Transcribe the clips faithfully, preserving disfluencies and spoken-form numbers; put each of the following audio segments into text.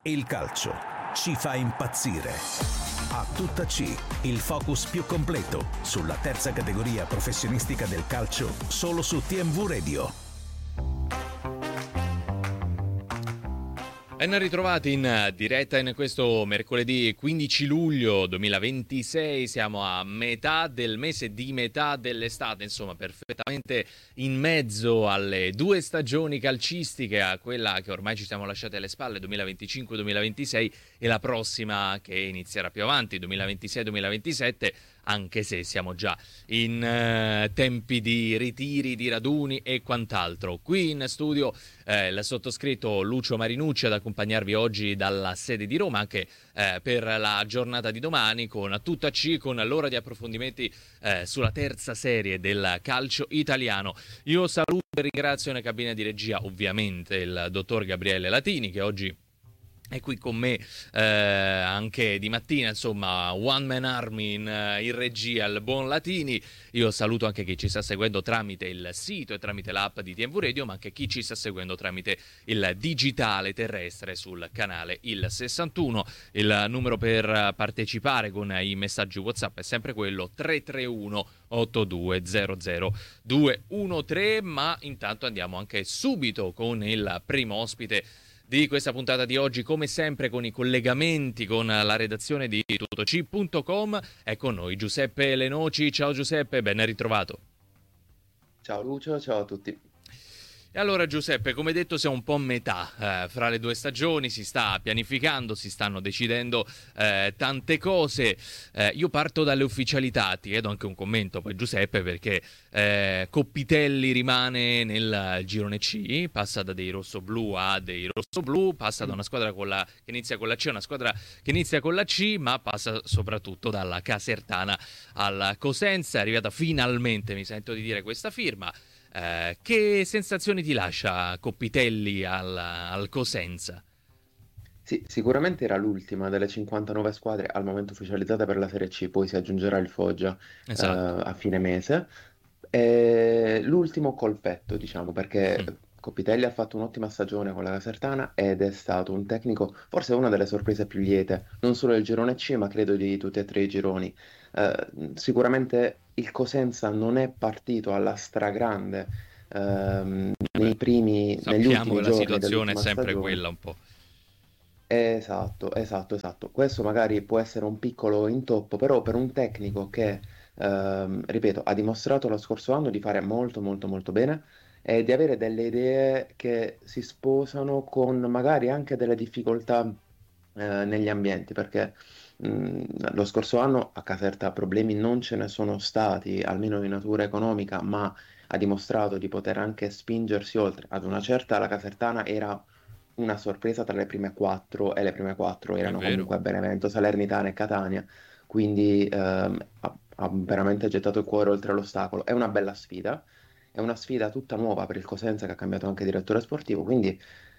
Il calcio ci fa impazzire. A tutta C, il focus più completo sulla terza categoria professionistica del calcio, solo su T M V Radio. Ben ritrovati in diretta in questo mercoledì quindici luglio duemilaventisei. Siamo a metà del mese di metà dell'estate, insomma perfettamente in mezzo alle due stagioni calcistiche, a quella che ormai ci siamo lasciati alle spalle, duemilaventicinque duemilaventisei, e la prossima che inizierà più avanti, duemilaventisei duemilaventisette, anche se siamo già in uh, tempi di ritiri, di raduni e quant'altro. Qui in studio eh, il sottoscritto Lucio Marinucci ad accompagnarvi oggi dalla sede di Roma, anche eh, per la giornata di domani, con tutta C, con l'ora di approfondimenti eh, sulla terza serie del calcio italiano. Io saluto e ringrazio nella cabina di regia ovviamente il dottor Gabriele Latini, che oggi è qui con me eh, anche di mattina, insomma, one man army in, in regia, il buon Latini. Io saluto anche chi ci sta seguendo tramite il sito e tramite l'app di T M V Radio, ma anche chi ci sta seguendo tramite il digitale terrestre sul canale il sessantuno. Il numero per partecipare con i messaggi WhatsApp è sempre quello tre tre uno otto due zero zero due uno tre, ma intanto andiamo anche subito con il primo ospite di questa puntata di oggi, come sempre con i collegamenti con la redazione di tuttoc punto com. È con noi Giuseppe Lenoci. Ciao Giuseppe, ben ritrovato. Ciao Lucio, ciao a tutti. E allora Giuseppe, come detto siamo un po' a metà eh, fra le due stagioni, si sta pianificando, si stanno decidendo eh, tante cose. Eh, io parto dalle ufficialità, ti chiedo anche un commento poi Giuseppe, perché eh, Coppitelli rimane nel girone C, passa da dei rossoblu a dei rossoblu, passa da una squadra con la, che inizia con la C a una squadra che inizia con la C, ma passa soprattutto dalla Casertana alla Cosenza. È arrivata finalmente, mi sento di dire, questa firma. Eh, che sensazioni ti lascia Coppitelli al, al Cosenza? Sì, sicuramente era l'ultima delle cinquantanove squadre al momento ufficializzate per la Serie C, poi si aggiungerà il Foggia Esatto. eh, a fine mese. E l'ultimo colpetto, diciamo, perché Mm. Coppitelli ha fatto un'ottima stagione con la Casertana ed è stato un tecnico, forse una delle sorprese più liete, non solo del girone C, ma credo di tutti e tre i gironi. Eh, sicuramente il Cosenza non è partito alla stragrande ehm, nei primi, negli Sappiamo ultimi che la giorni situazione è dell'ultima sempre stagione. quella un po'. Esatto, esatto, esatto. Questo magari può essere un piccolo intoppo, però per un tecnico che, ehm, ripeto, ha dimostrato lo scorso anno di fare molto, molto, molto bene e di avere delle idee che si sposano con magari anche delle difficoltà, eh, negli ambienti, perché mh, lo scorso anno a Caserta problemi non ce ne sono stati, almeno di natura economica, ma ha dimostrato di poter anche spingersi oltre. Ad una certa la Casertana era una sorpresa tra le prime quattro e le prime quattro È erano vero. comunque Benevento, Salernitana e Catania, quindi ehm, ha, ha veramente gettato il cuore oltre l'ostacolo. È una bella sfida, è una sfida tutta nuova per il Cosenza che ha cambiato anche direttore sportivo, quindi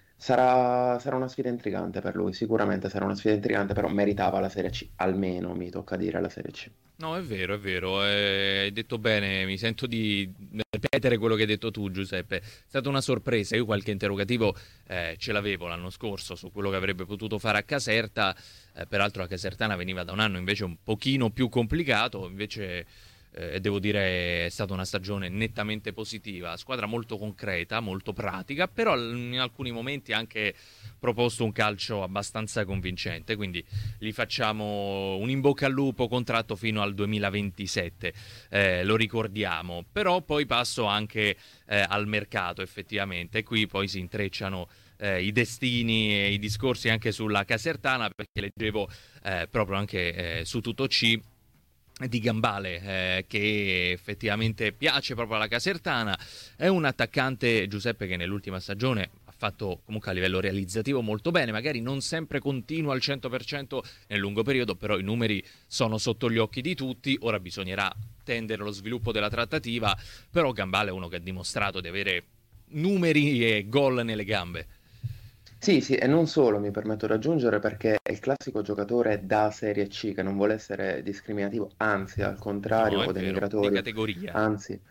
sarà, sarà una sfida intrigante per lui, sicuramente sarà una sfida intrigante, però meritava la Serie C, almeno mi tocca dire la Serie C. No, è vero, è vero, eh, hai detto bene, mi sento di ripetere quello che hai detto tu Giuseppe. È stata una sorpresa, io qualche interrogativo eh, ce l'avevo l'anno scorso su quello che avrebbe potuto fare a Caserta, eh, peraltro la Casertana veniva da un anno invece un pochino più complicato, invece eh, devo dire è stata una stagione nettamente positiva, squadra molto concreta, molto pratica, però in alcuni momenti anche proposto un calcio abbastanza convincente, quindi gli facciamo un in bocca al lupo, contratto fino al duemilaventisette, eh, lo ricordiamo, però poi passo anche eh, al mercato effettivamente, e qui poi si intrecciano eh, i destini e i discorsi anche sulla Casertana, perché leggevo eh, proprio anche eh, su Tutto C di Gambale, eh, che effettivamente piace proprio alla Casertana. È un attaccante, Giuseppe, che nell'ultima stagione ha fatto comunque a livello realizzativo molto bene, magari non sempre continua al cento per cento nel lungo periodo, però i numeri sono sotto gli occhi di tutti. Ora bisognerà tendere allo sviluppo della trattativa, però Gambale è uno che ha dimostrato di avere numeri e gol nelle gambe. Sì, sì, e non solo, mi permetto di aggiungere, perché è il classico giocatore da Serie C che non vuole essere discriminativo, anzi, al No, contrario, è o vero, di denigratorio, categoria. anzi,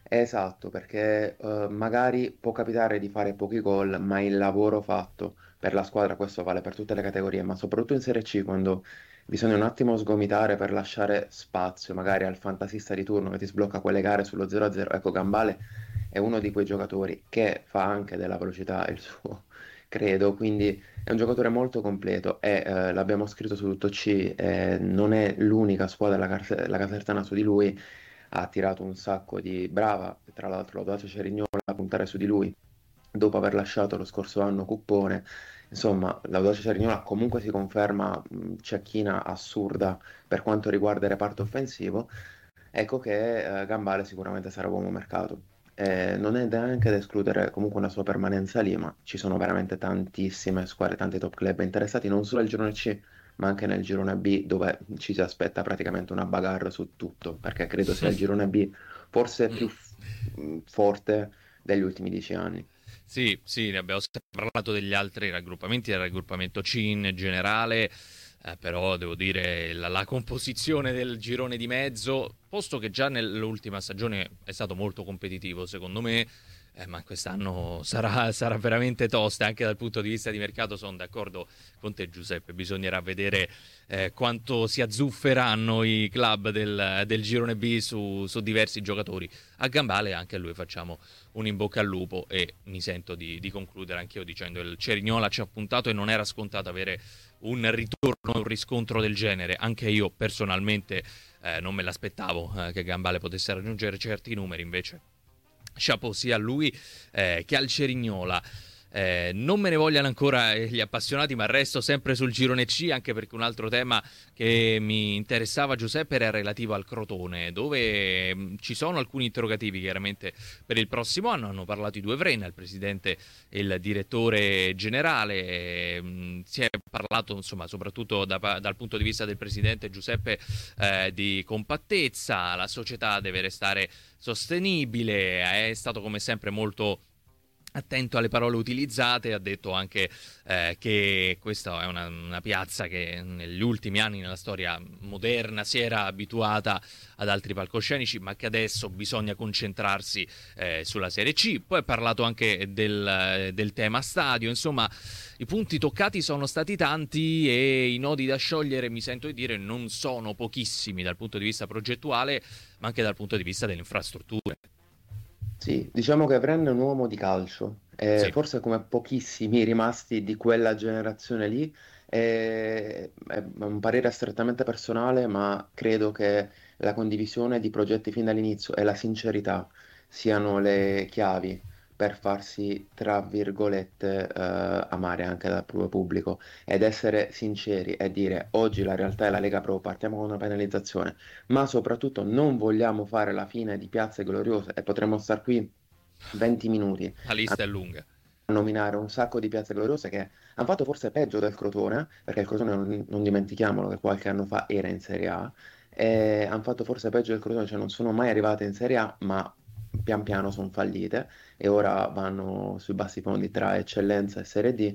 Esatto, perché eh, magari può capitare di fare pochi gol, ma il lavoro fatto per la squadra, questo vale per tutte le categorie, ma soprattutto in Serie C, quando bisogna un attimo sgomitare per lasciare spazio magari al fantasista di turno che ti sblocca quelle gare sullo zero a zero. Ecco, Gambale è uno di quei giocatori che fa anche della velocità il suo credo, quindi è un giocatore molto completo e eh, l'abbiamo scritto su tutto C, eh, non è l'unica squadra la, car- la Casertana su di lui, ha tirato un sacco di brava, tra l'altro l'Audace Cerignola a puntare su di lui dopo aver lasciato lo scorso anno Cuppone. Insomma, l'Audace Cerignola comunque si conferma mh, cecchina assurda per quanto riguarda il reparto offensivo. Ecco che eh, Gambale sicuramente sarà uomo mercato. Eh, non è neanche da escludere comunque una sua permanenza lì, ma ci sono veramente tantissime squadre, tanti top club interessati non solo al girone C, ma anche nel girone B, dove ci si aspetta praticamente una bagarre su tutto, perché credo sia il girone B forse più f- mh, forte degli ultimi dieci anni. Sì, sì, ne abbiamo sempre parlato degli altri raggruppamenti, del raggruppamento C in generale, eh, però devo dire la, la composizione del girone di mezzo, posto che già nell'ultima stagione è stato molto competitivo, secondo me, eh, ma quest'anno sarà, sarà veramente tosta, anche dal punto di vista di mercato sono d'accordo con te Giuseppe, bisognerà vedere eh, quanto si azzufferanno i club del, del girone B su, su diversi giocatori. A Gambale anche a lui facciamo un in bocca al lupo e mi sento di, di concludere anch'io dicendo il Cerignola ci ha puntato e non era scontato avere un ritorno, un riscontro del genere. Anche io personalmente eh, non me l'aspettavo eh, che Gambale potesse raggiungere certi numeri, invece chapeau sia a lui eh, che al Cerignola. Eh, non me ne vogliano ancora gli appassionati, ma resto sempre sul girone C, anche perché un altro tema che mi interessava Giuseppe era relativo al Crotone, dove mh, ci sono alcuni interrogativi chiaramente per il prossimo anno. Hanno parlato i due Vrenna, il presidente e il direttore generale. Mh, si è parlato insomma soprattutto da, dal punto di vista del presidente Giuseppe eh, di compattezza. La società deve restare sostenibile, è stato come sempre molto attento alle parole utilizzate, ha detto anche eh, che questa è una, una piazza che negli ultimi anni nella storia moderna si era abituata ad altri palcoscenici, ma che adesso bisogna concentrarsi eh, sulla Serie C. Poi ha parlato anche del, del tema stadio, insomma i punti toccati sono stati tanti e i nodi da sciogliere, mi sento di dire, non sono pochissimi dal punto di vista progettuale, ma anche dal punto di vista delle infrastrutture. Sì, diciamo che Vren è un uomo di calcio, e Sì. forse come pochissimi rimasti di quella generazione lì, è, è un parere strettamente personale, ma credo che la condivisione di progetti fin dall'inizio e la sincerità siano le chiavi per farsi, tra virgolette, eh, amare anche dal proprio pubblico ed essere sinceri e dire oggi la realtà è la Lega Pro, partiamo con una penalizzazione, ma soprattutto non vogliamo fare la fine di Piazze Gloriose e potremmo star qui venti minuti La a lista è lunga. nominare un sacco di Piazze Gloriose che hanno fatto forse peggio del Crotone, perché il Crotone non, non dimentichiamolo che qualche anno fa era in Serie A, e hanno fatto forse peggio del Crotone, cioè non sono mai arrivate in Serie A, ma pian piano sono fallite e ora vanno sui bassi fondi tra eccellenza e Serie D.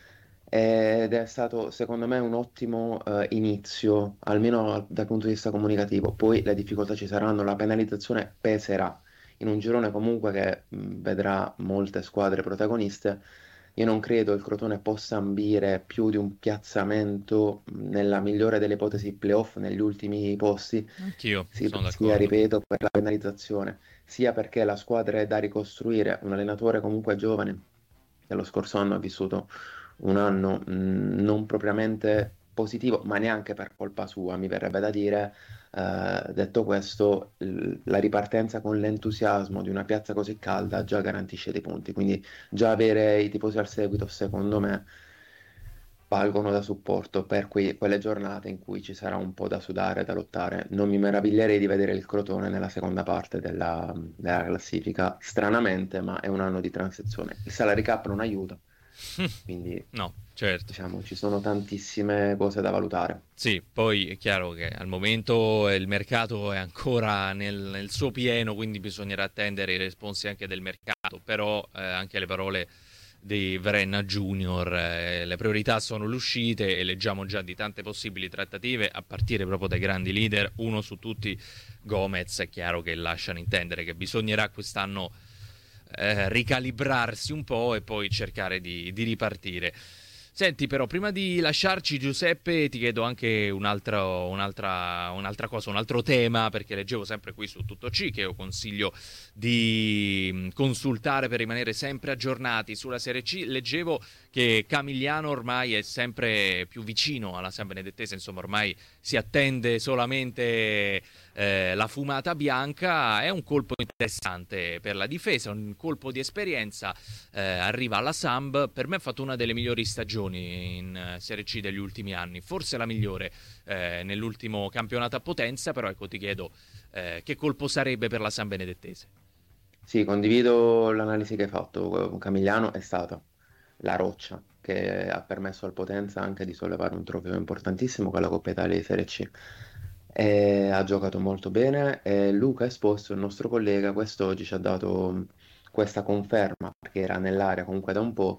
Ed è stato secondo me un ottimo eh, inizio, almeno al- dal punto di vista comunicativo. Poi le difficoltà ci saranno, la penalizzazione peserà in un girone comunque che mh, vedrà molte squadre protagoniste. Io non credo il Crotone possa ambire più di un piazzamento mh, nella migliore delle ipotesi playoff negli ultimi posti, Anch'io sì- sono sia, d'accordo. ripeto, per la penalizzazione, sia perché la squadra è da ricostruire, un allenatore comunque giovane, che lo scorso anno ha vissuto un anno mh, non propriamente positivo, ma neanche per colpa sua, mi verrebbe da dire. Eh, detto questo, l- la ripartenza con l'entusiasmo di una piazza così calda già garantisce dei punti, quindi già avere i tifosi al seguito, secondo me, valgono da supporto per quei- quelle giornate in cui ci sarà un po' da sudare, da lottare. Non mi meraviglierei di vedere il Crotone nella seconda parte della, della classifica, stranamente, ma è un anno di transizione. Il salary cap non aiuta, quindi No, certo. diciamo ci sono tantissime cose da valutare. Sì, poi è chiaro che al momento il mercato è ancora nel, nel suo pieno, quindi bisognerà attendere i responsi anche del mercato, però eh, anche le parole di Verena Junior. Eh, le priorità sono le uscite e leggiamo già di tante possibili trattative a partire proprio dai grandi leader, uno su tutti Gomez. È chiaro che lasciano intendere che bisognerà quest'anno eh, ricalibrarsi un po' e poi cercare di, di ripartire. Senti, però, prima di lasciarci, Giuseppe, ti chiedo anche un altro, un'altra, un'altra cosa, un altro tema, perché leggevo sempre qui su Tutto C, che io consiglio di consultare per rimanere sempre aggiornati sulla Serie C. Leggevo che Camigliano ormai è sempre più vicino alla San Benedettese, insomma ormai si attende solamente eh, la fumata bianca. È un colpo interessante per la difesa, un colpo di esperienza, eh, arriva alla Samb. Per me ha fatto una delle migliori stagioni in Serie C degli ultimi anni, forse la migliore eh, nell'ultimo campionato a Potenza, però ecco ti chiedo eh, che colpo sarebbe per la San Benedettese. Sì, condivido l'analisi che hai fatto. Con Camigliano è stata la roccia che ha permesso al Potenza anche di sollevare un trofeo importantissimo con la Coppa Italia di Serie C. E ha giocato molto bene e Luca Esposto, il nostro collega, quest'oggi ci ha dato questa conferma, perché era nell'area comunque da un po',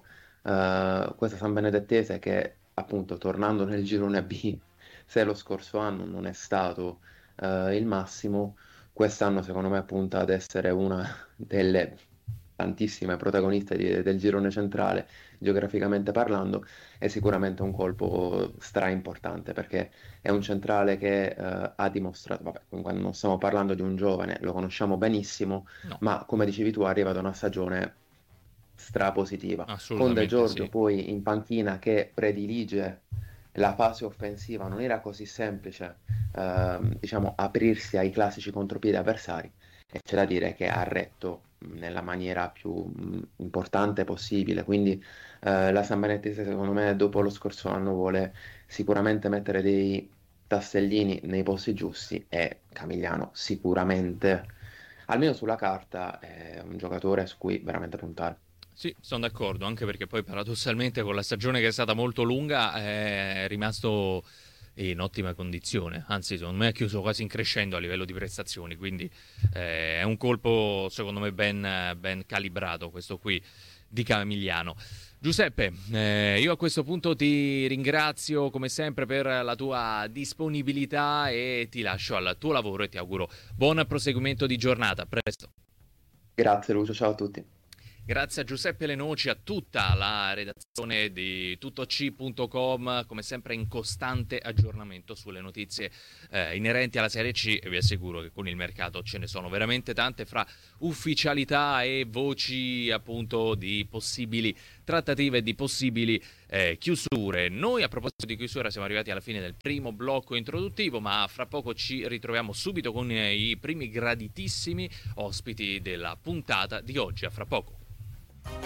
eh, questa San Benedettese che appunto tornando nel girone B, se lo scorso anno non è stato eh, il massimo, quest'anno secondo me punta ad essere una delle tantissime protagoniste di- del girone centrale, geograficamente parlando. È sicuramente un colpo stra importante perché è un centrale che eh, ha dimostrato, vabbè, comunque non stiamo parlando di un giovane, lo conosciamo benissimo, No, ma come dicevi tu arriva da una stagione strapositiva, con De assolutamente Giorgio sì. poi in panchina che predilige la fase offensiva, non era così semplice ehm, diciamo aprirsi ai classici contropiedi avversari e c'è da dire che ha retto mh, nella maniera più mh, importante possibile, quindi eh, la San Benedettese secondo me dopo lo scorso anno vuole sicuramente mettere dei tassellini nei posti giusti e Camigliano sicuramente, almeno sulla carta, è un giocatore su cui veramente puntare. Sì, sono d'accordo, anche perché poi paradossalmente con la stagione che è stata molto lunga è rimasto in ottima condizione, anzi secondo me ha chiuso quasi in crescendo a livello di prestazioni, quindi eh, è un colpo secondo me ben, ben calibrato questo qui di Camigliano. Giuseppe, eh, io a questo punto ti ringrazio come sempre per la tua disponibilità e ti lascio al tuo lavoro e ti auguro buon proseguimento di giornata. A presto. Grazie Lucio, ciao a tutti. Grazie a Giuseppe Lenoci, a tutta la redazione di tuttoc punto com, come sempre in costante aggiornamento sulle notizie eh, inerenti alla Serie C, e vi assicuro che con il mercato ce ne sono veramente tante, fra ufficialità e voci appunto di possibili trattative, di possibili eh, chiusure. Noi a proposito di chiusura siamo arrivati alla fine del primo blocco introduttivo, ma fra poco ci ritroviamo subito con eh, i primi graditissimi ospiti della puntata di oggi. A fra poco.